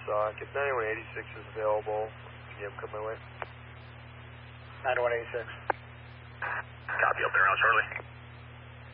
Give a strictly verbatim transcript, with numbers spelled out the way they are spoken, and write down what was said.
Woodstock. If ninety-one eighty-six is available, can you have him come my way? ninety-one eighty-six. Copy up there now, Charlie.